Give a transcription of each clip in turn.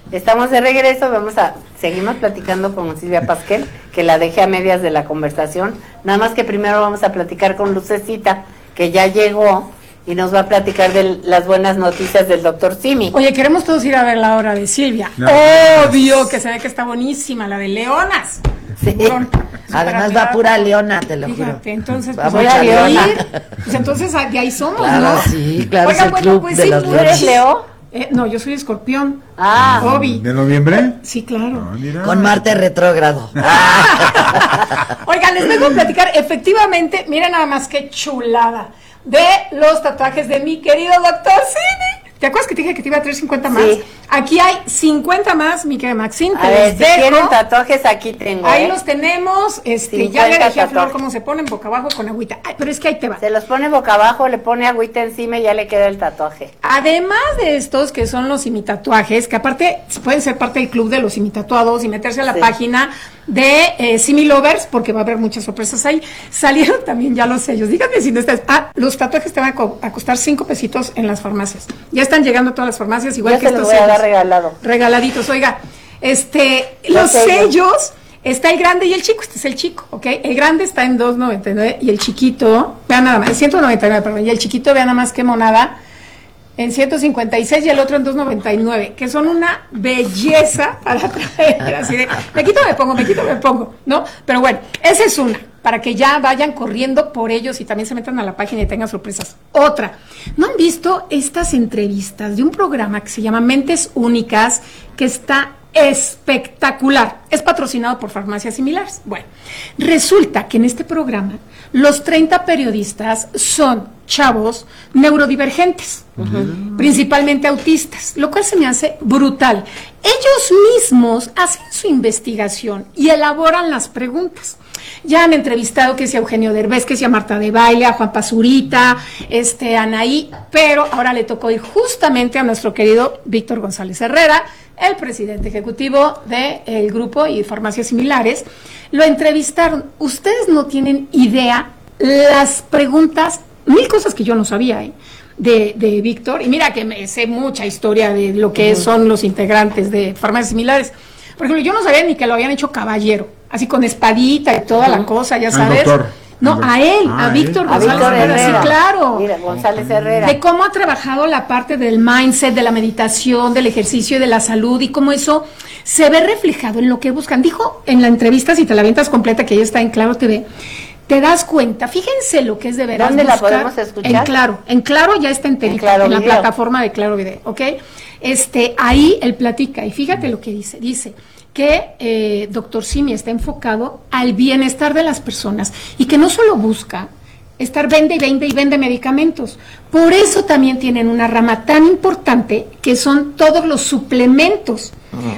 Estamos de regreso, seguimos platicando con Silvia Pasquel, que la dejé a medias de la conversación, nada más que primero vamos a platicar con Lucecita, que ya llegó y nos va a platicar de las buenas noticias del doctor Simi. Oye, queremos todos ir a ver la obra de Silvia. No. Obvio que se ve que está buenísima, la de Leonas. Sí. Además va pura leona, te lo juro. Fíjate, entonces, Va pues, mucha voy a leona. ir. Pues entonces de ahí somos, Claro, ¿no? sí, claro, Oigan, es el club de los ¿Tú eres leones. Leo? No, yo soy Escorpión. Ah, Obi. ¿De noviembre? Sí, claro. Ah, mira. Con Marte retrógrado. Oigan, les vengo a platicar, efectivamente, miren nada más qué chulada, de los tatuajes de mi querido doctor Simi. ¿Te acuerdas que te dije que te iba a traer 50 más? Sí. Aquí hay 50 más, mi querida Maxine, a te ver, les si quieren dejo. tatuajes aquí tengo, Ahí los tenemos, ya le 50 dejé a Flor tatuajes. cómo se ponen boca abajo con agüita. Ay, pero es que ahí te va. Se los pone boca abajo, le pone agüita encima y ya le queda el tatuaje. Además de estos que son los imitatuajes, que aparte pueden ser parte del club de los imitatuados y meterse a la Sí. página de Simi Lovers, porque va a haber muchas sorpresas ahí. Salieron también ya los sellos. Díganme si no estás. Los tatuajes te van a costar 5 pesitos en las farmacias. Ya están llegando a todas las farmacias, igual Yo que se los estos voy a dar sellos. regalado. Regaladitos. Oiga, los Los sellos. Está el grande y el chico, este es el chico, ¿ok? El grande está en 2.99 y el chiquito, vean nada más, en 199, perdón, y el chiquito, vean nada más qué monada, en 156 y el otro en 2.99, que son una belleza para traer, así de, me quito, me pongo, ¿no? Pero bueno, esa es una, para que ya vayan corriendo por ellos y también se metan a la página y tengan sorpresas. Otra, ¿no han visto estas entrevistas de un programa que se llama Mentes Únicas, que está espectacular? Es patrocinado por farmacias similares. Bueno, resulta que en este programa los 30 periodistas son chavos neurodivergentes, principalmente autistas, lo cual se me hace brutal. Ellos mismos hacen su investigación y elaboran las preguntas. Ya han entrevistado que sea Eugenio Derbez, que sea Marta de Baile, a Juan Pazurita, Anaí, pero ahora le tocó ir justamente a nuestro querido Víctor González Herrera, el presidente ejecutivo del grupo y farmacias similares. Lo entrevistaron. Ustedes no tienen idea las preguntas, 1000 cosas que yo no sabía, de Víctor. Y mira que me sé mucha historia de lo que son los integrantes de farmacias similares. Por ejemplo, yo no sabía ni que lo habían hecho caballero, así con espadita y toda la cosa, ya sabes. doctor. No, a él, a Víctor A González Víctor Herrera, Herrera. sí, claro. Mira, González Herrera. De cómo ha trabajado la parte del mindset, de la meditación, del ejercicio y de la salud, y cómo eso se ve reflejado en lo que buscan. Dijo en la entrevista, si te la avientas completa, que ya está en Claro TV, te das cuenta, fíjense lo que es de veras. ¿Dónde la buscar podemos escuchar? En Claro ya está enterita, Claro en la Video. plataforma de Claro Video, ¿ok? Ahí él platica, y fíjate lo que dice que doctor Simi está enfocado al bienestar de las personas y que no solo busca estar vende y vende medicamentos. Por eso también tienen una rama tan importante que son todos los suplementos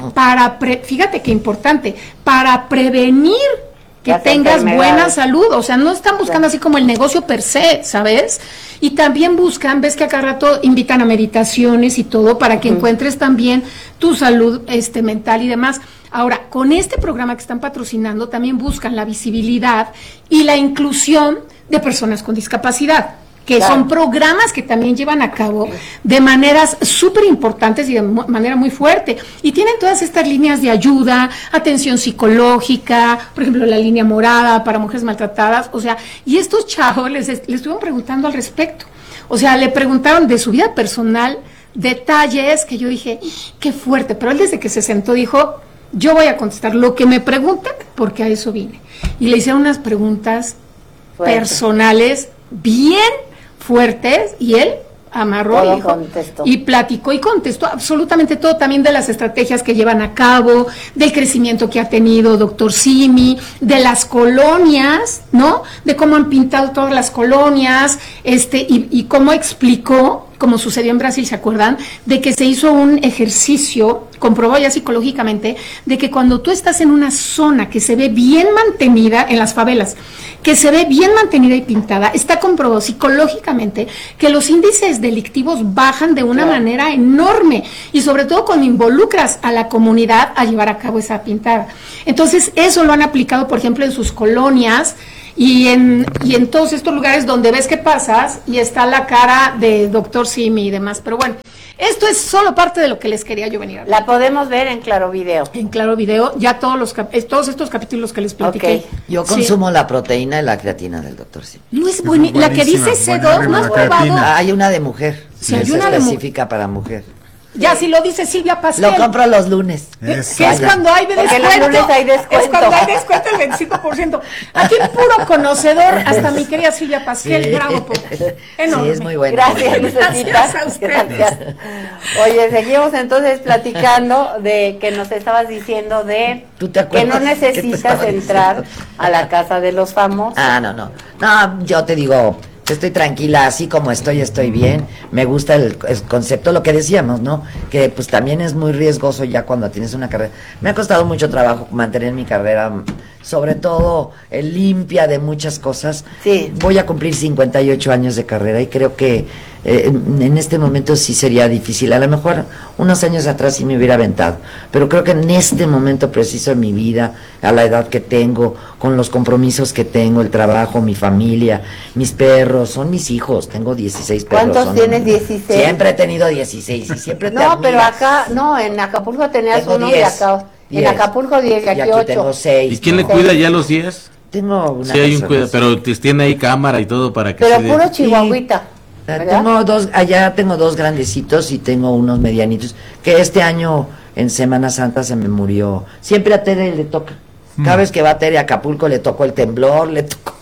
fíjate qué importante, para prevenir que Las tengas enfermedades. buena salud. O sea, no están buscando así como el negocio per se, ¿sabes? Y también buscan, ves que acá rato invitan a meditaciones y todo para que encuentres también tu salud mental y demás. Ahora, con este programa que están patrocinando, también buscan la visibilidad y la inclusión de personas con discapacidad, que Claro. son programas que también llevan a cabo de maneras súper importantes y de manera muy fuerte. Y tienen todas estas líneas de ayuda, atención psicológica, por ejemplo, la línea morada para mujeres maltratadas. O sea, y estos chavos les estuvieron preguntando al respecto. O sea, le preguntaron de su vida personal detalles que yo dije, qué fuerte. Pero él desde que se sentó dijo, yo voy a contestar lo que me pregunten porque a eso vine. Y le hicieron unas preguntas Fuerte. personales bien fuertes y él amarró Todo y dijo, contestó. y platicó y contestó absolutamente todo, también de las estrategias que llevan a cabo, del crecimiento que ha tenido doctor Simi, de las colonias, ¿no? De cómo han pintado todas las colonias, y cómo explicó, como sucedió en Brasil, ¿se acuerdan? De que se hizo un ejercicio, comprobó ya psicológicamente, de que cuando tú estás en una zona que se ve bien mantenida, en las favelas, que se ve bien mantenida y pintada, está comprobado psicológicamente que los índices delictivos bajan de una manera enorme, y sobre todo cuando involucras a la comunidad a llevar a cabo esa pintada. Entonces, eso lo han aplicado, por ejemplo, en sus colonias, y en todos estos lugares donde ves que pasas y está la cara de Doctor Simi y demás. Pero bueno, esto es solo parte de lo que les quería yo venir a hablar. La podemos ver en Claro Video. En Claro Video, ya todos estos capítulos que les platiqué. Ok. Yo Sí. consumo la proteína y la creatina del doctor Simi. No es buena, la que dice buenísima, C2, buena ¿no has la probado? creatina. Hay una de mujer. Sí, es hay una de mu- específica para mujer. Ya, si lo dice Silvia Pasquel. Lo compro los lunes. Que Eso. es cuando hay de Porque descuento. los lunes hay descuento. Es cuando hay descuento el 25%. Aquí puro conocedor, hasta mi querida Silvia Pasquel, Sí. bravo. Sí, Enorme. es muy bueno. Gracias, Lucecita. Gracias a usted. Gracias. Oye, seguimos entonces platicando de que nos estabas diciendo de ¿Tú te que no acuerdas qué te necesitas estaba entrar diciendo? a la casa de los famosos. Ah, no. No, yo te digo, estoy tranquila, así como estoy bien. Me gusta el concepto, lo que decíamos, ¿no? Que pues también es muy riesgoso ya cuando tienes una carrera. Me ha costado mucho trabajo mantener mi carrera, sobre todo limpia de muchas cosas. Sí. Voy a cumplir 58 años de carrera y creo que en este momento sí sería difícil. A lo mejor unos años atrás sí me hubiera aventado, pero creo que en este momento preciso en mi vida, a la edad que tengo, con los compromisos que tengo, el trabajo, mi familia, mis perros, son mis hijos, tengo 16 perros. ¿Cuántos son- tienes? 16. Siempre he tenido 16 y siempre te No, pero admiras. acá, no, en Acapulco tenías Tengo uno 10, y acá. En 10. Acapulco 10 y Y aquí aquí 8. tengo 6. ¿Y quién le cuida ya los 10? Tengo una Sí, hay un persona, cuidado, sí. pero tiene ahí cámara y todo para que Pero se dé- puro chihuahuita. ¿verdad? Tengo dos, allá tengo dos grandecitos y tengo unos medianitos, que este año en Semana Santa se me murió. Siempre a Tere le toca. Cada vez que va a Tere a Acapulco le tocó el temblor, le tocó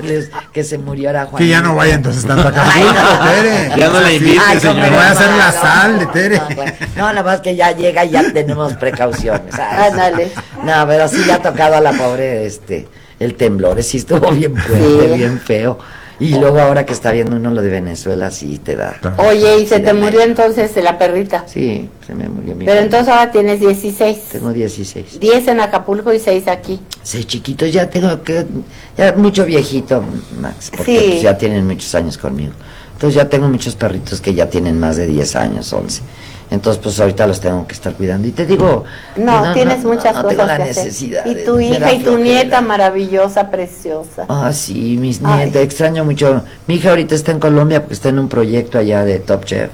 que se murió a Juan. Que ya no vaya entonces tanto a Ay, Acapulco, no. Tere. Ya no la invite, Ay, señor. cómo Voy a hacer no, la no, sal de Tere. No, bueno. No, nada más que ya llega y ya tenemos precauciones. ¿sabes? Ándale. No, pero sí le ha tocado a la pobre el temblor, sí estuvo bien fuerte, Sí. bien feo. Y luego ahora que está viendo uno lo de Venezuela, sí te da. Oye, y se Sí, te dame. murió entonces la perrita. Sí, se me murió mi Pero perro. entonces ahora tienes 16. Tengo 16. 10 en Acapulco y 6 aquí. Sí, chiquitos, ya tengo que... Ya mucho viejito, Max, porque Sí. pues, ya tienen muchos años conmigo. Entonces ya tengo muchos perritos que ya tienen más de 10 años, 11. Entonces pues ahorita los tengo que estar cuidando. Y te digo... No, tienes muchas no cosas tengo la que hacer. necesidad. Y de- tu me hija da y tu flojera. nieta maravillosa, preciosa. Ah, sí, mis Ay. nietas, extraño mucho. Mi hija ahorita está en Colombia porque está en un proyecto allá de Top Chef.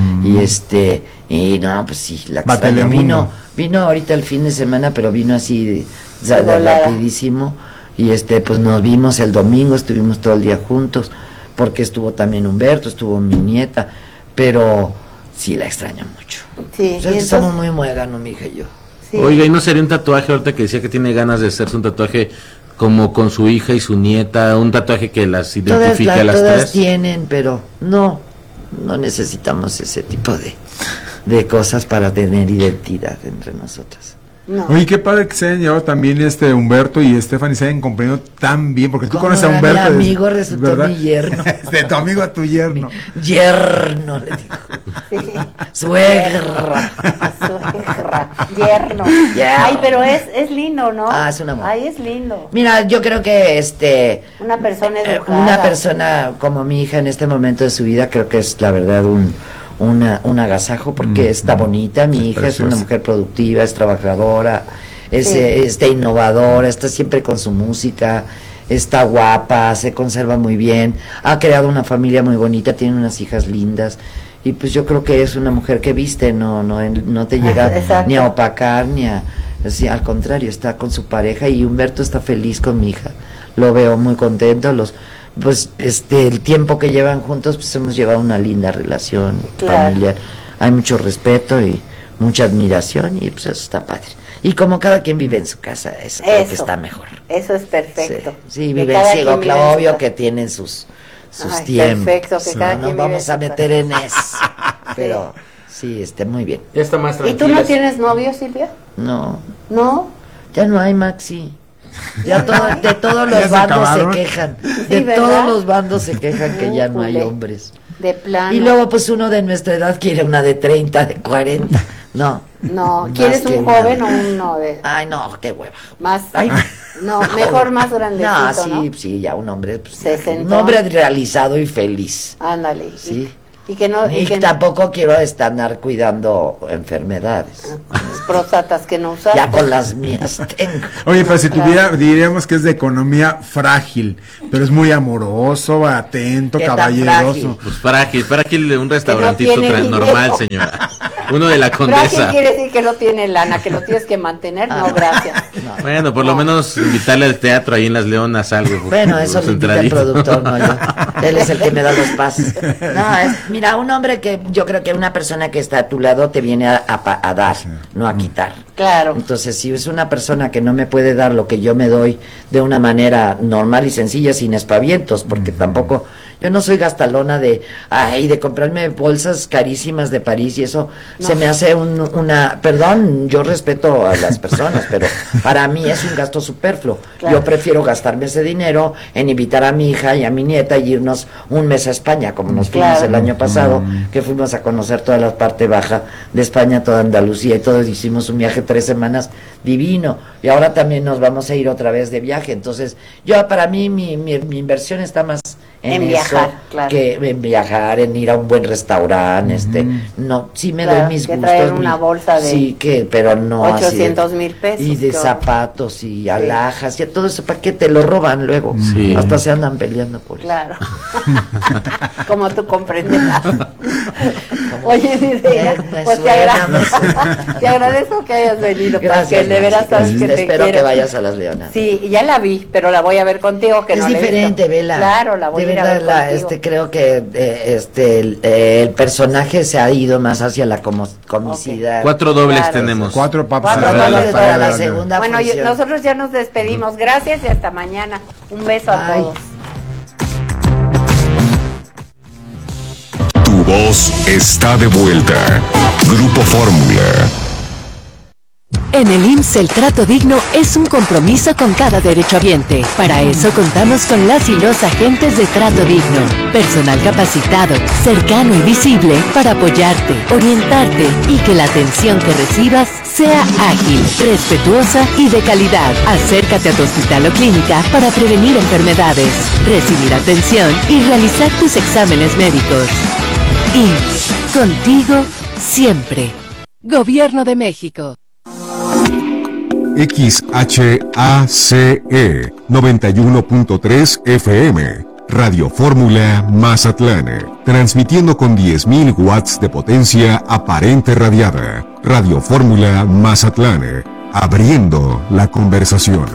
Y no, pues sí, la Va a extraño. Telemundo. Vino ahorita el fin de semana, pero vino así De volada. rapidísimo. Y pues nos vimos el domingo, estuvimos todo el día juntos, porque estuvo también Humberto, estuvo mi nieta, pero sí la extraño mucho. Sí, Pues, y somos entonces, muy muéganos, mi hija y yo. sí. Oiga, ¿y no sería un tatuaje ahorita que decía que tiene ganas de hacerse un tatuaje como con su hija y su nieta, un tatuaje que las identifique a las Todas tres? tienen, pero no necesitamos ese tipo de cosas para tener identidad entre nosotras. No. Oye, qué padre que se hayan llevado también Humberto y Stephanie se hayan comprendido tan bien, porque tú Como conoces a era Humberto. mi amigo, resultó ¿verdad? mi yerno. De tu amigo a tu yerno. Yerno, le digo. Sí. Suegra. Suegra, yerno. Yerno. Ay, pero es lindo, ¿no? Ah, es un amor. Ay, es lindo. Mira, yo creo que Una persona educada. una persona como mi hija en este momento de su vida, creo que es la verdad un agasajo, porque está bonita, mi hija es una preciosa. mujer productiva, es trabajadora, es Sí. innovadora, está siempre con su música, está guapa, se conserva muy bien, ha creado una familia muy bonita, tiene unas hijas lindas, y pues yo creo que es una mujer que viste, no te llega Exacto. ni a opacar, así, al contrario, está con su pareja, y Humberto está feliz con mi hija, lo veo muy contento, el tiempo que llevan juntos, pues hemos llevado una linda relación Claro. familiar, hay mucho respeto y mucha admiración, y pues eso está padre. Y como cada quien vive en su casa, eso creo que está mejor. Eso es perfecto. Sí, Que viven cada ciego, quien vive en obvio su que tienen sus Ay, tiempos. perfecto, que cada no quien nos vive vamos en a su meter en eso. Pero sí, muy bien. Ya está más ¿Y tranquila. tú no tienes novio, Silvia? No, ¿No? ya no hay, Maxi. Ya de todos Ya los se bandos acabaron. se quejan. De ¿verdad? todos los bandos se quejan que ya no hay Híjole. hombres. De plano. Y luego pues uno de nuestra edad quiere una de 30, de 40. No. No, Más ¿quieres que un nada. joven o uno de Ay, no, qué hueva. más? Ay. No, mejor más grandecito, No, ¿no? sí, ya un hombre, pues, un Sesentón. hombre realizado y feliz. Ándale. Sí. Y que no... Y que tampoco quiero estar cuidando enfermedades. próstatas que no usas. Ya con las mías tengo. Oye, pero si diríamos que es de economía frágil, pero es muy amoroso, atento, ¿Qué tan caballeroso. Pues frágil, un restaurantito tiene dinero. normal, señora. Uno de la Frágil Condesa. quiere decir que no tiene lana, que lo tienes que mantener. No, gracias. Bueno, por lo menos invitarle al teatro ahí en Las Leonas algo. Bueno, eso lo invita el productor, no yo. Él es el que me da los pases. No, mira, un hombre que yo creo que una persona que está a tu lado te viene a dar, no a quitar. Claro. Entonces, si es una persona que no me puede dar lo que yo me doy de una manera normal y sencilla, sin espavientos, porque tampoco... Yo no soy gastalona de comprarme bolsas carísimas de París y eso se me hace perdón, yo respeto a las personas, pero para mí es un gasto superfluo. Claro. Yo prefiero gastarme ese dinero en invitar a mi hija y a mi nieta y irnos un mes a España, como nos fuimos el año pasado, que fuimos a conocer toda la parte baja de España, toda Andalucía y todos hicimos un viaje 3 semanas divino. Y ahora también nos vamos a ir otra vez de viaje. Entonces, para mí mi inversión está más en viajar, claro, que en viajar, en ir a un buen restaurante, no, sí me doy mis que gustos. Traer una bolsa de pero no 800,000 pesos. Y de zapatos y alhajas, y todo eso, ¿para qué te lo roban luego? Sí. Hasta se andan peleando por eso. Claro. Como tú comprenderás. Oye, Mireya, pues te agradezco que hayas venido. Gracias, porque de veras sabes que te espero quiero. Que vayas a Las Leonas. Sí, ya la vi, pero la voy a ver contigo, que es no diferente, vela. Claro, la voy a ver contigo. Creo que el personaje se ha ido más hacia la comicidad. 4 dobles tenemos. 4 papas. 4 dobles para la segunda Bueno, nosotros ya nos despedimos. Gracias y hasta mañana. Un beso a todos. Tu voz está de vuelta. Grupo Fórmula. En el IMSS el trato digno es un compromiso con cada derechohabiente. Para eso contamos con las y los agentes de trato digno. Personal capacitado, cercano y visible para apoyarte, orientarte y que la atención que recibas sea ágil, respetuosa y de calidad. Acércate a tu hospital o clínica para prevenir enfermedades, recibir atención y realizar tus exámenes médicos. IMSS, contigo siempre. Gobierno de México. XHACE 91.3 FM, Radio Fórmula Mazatlán, transmitiendo con 10.000 watts de potencia aparente radiada. Radio Fórmula Mazatlán, abriendo la conversación.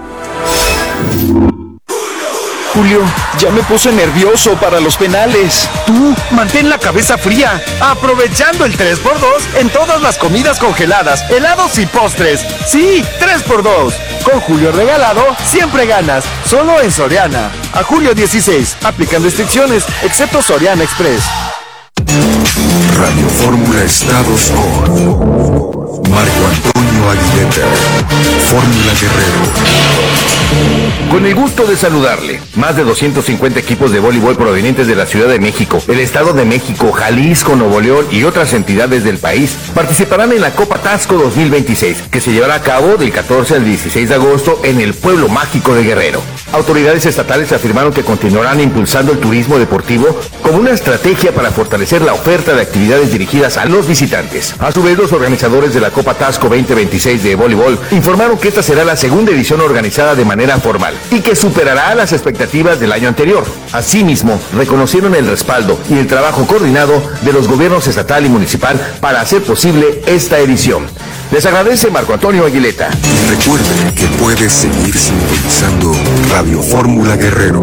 Julio, ya me puse nervioso para los penales. Tú, mantén la cabeza fría, aprovechando el 3x2 en todas las comidas congeladas, helados y postres. Sí, 3x2. Con Julio regalado, siempre ganas. Solo en Soriana. A julio 16, aplican restricciones, excepto Soriana Express. Radio Fórmula Estados con Marco Antonio Aguilera, Fórmula Guerrero. Con el gusto de saludarle, más de 250 equipos de voleibol provenientes de la Ciudad de México, el Estado de México, Jalisco, Nuevo León y otras entidades del país participarán en la Copa Tasco 2026, que se llevará a cabo del 14 al 16 de agosto en el pueblo mágico de Guerrero. Autoridades estatales afirmaron que continuarán impulsando el turismo deportivo como una estrategia para fortalecer la oferta de actividades dirigidas a los visitantes. A su vez, los organizadores de la Copa Tasco 2026 de voleibol informaron que esta será la segunda edición organizada de manera formal y que superará las expectativas del año anterior. Asimismo, reconocieron el respaldo y el trabajo coordinado de los gobiernos estatal y municipal para hacer posible esta edición. Les agradece Marco Antonio Aguileta. Recuerde que puede seguir sintonizando Radio Fórmula Guerrero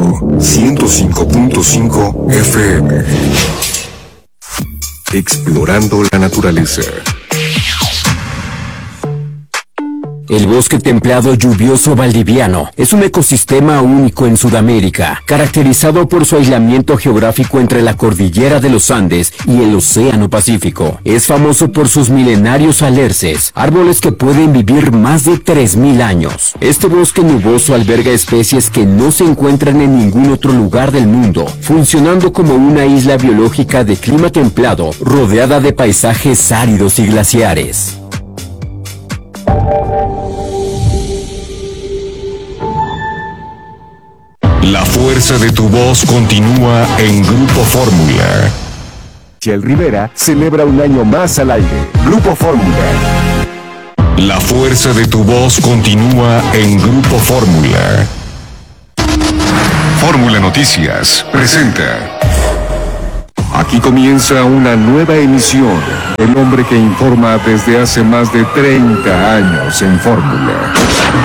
105.5 FM. Explorando la naturaleza. El bosque templado lluvioso valdiviano es un ecosistema único en Sudamérica, caracterizado por su aislamiento geográfico entre la cordillera de los Andes y el Océano Pacífico. Es famoso por sus milenarios alerces, árboles que pueden vivir más de 3.000 años. Este bosque nuboso alberga especies que no se encuentran en ningún otro lugar del mundo, funcionando como una isla biológica de clima templado, rodeada de paisajes áridos y glaciares. La fuerza de tu voz continúa en Grupo Fórmula. 105.5 Grupo Fórmula. El Rivera celebra un año más al aire. Grupo Fórmula. La fuerza de tu voz continúa en Grupo Fórmula. Fórmula Noticias presenta. Aquí comienza una nueva emisión. El hombre que informa desde hace más de 30 años en Fórmula.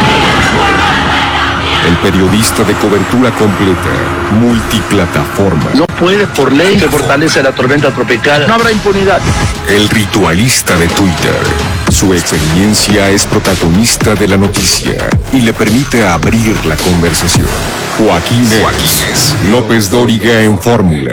El periodista de cobertura completa, multiplataforma. No puede, por ley, se fortalece la tormenta tropical. No habrá impunidad. El ritualista de Twitter. Su experiencia es protagonista de la noticia y le permite abrir la conversación. Joaquín López Dóriga en Fórmula.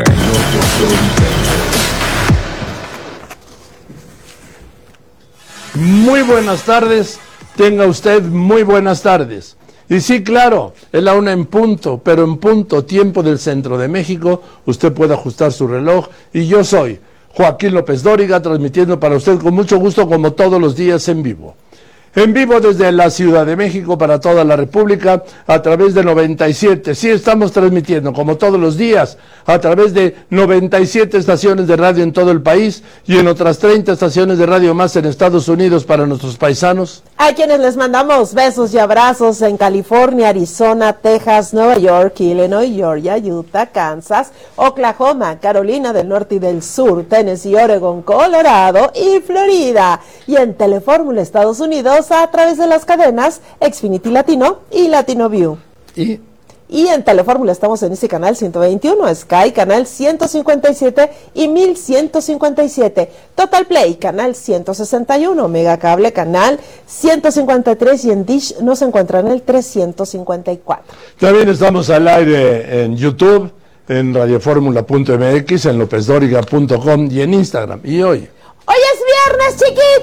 Muy buenas tardes, tenga usted muy buenas tardes. Y sí, claro, es la 1 en punto, pero en punto tiempo del centro de México, usted puede ajustar su reloj y yo soy Joaquín López Dóriga, transmitiendo para usted con mucho gusto como todos los días en vivo. En vivo desde la Ciudad de México para toda la República a través de 97. Sí, estamos transmitiendo como todos los días a través de 97 estaciones de radio en todo el país y en otras 30 estaciones de radio más en Estados Unidos para nuestros paisanos. A quienes les mandamos besos y abrazos en California, Arizona, Texas, Nueva York, Illinois, Georgia, Utah, Kansas, Oklahoma, Carolina del Norte y del Sur, Tennessee, Oregon, Colorado y Florida. Y en Telefórmula Estados Unidos a través de las cadenas Xfinity Latino y Latino View. Y en Telefórmula estamos en ese canal 121, Sky canal 157 y 1157, Total Play canal 161, Mega Cable canal 153 y en Dish nos encuentran el 354. También estamos al aire en YouTube, en radioformula.mx, en lopezdoriga.com y en Instagram. Y hoy es viernes, chiquitos.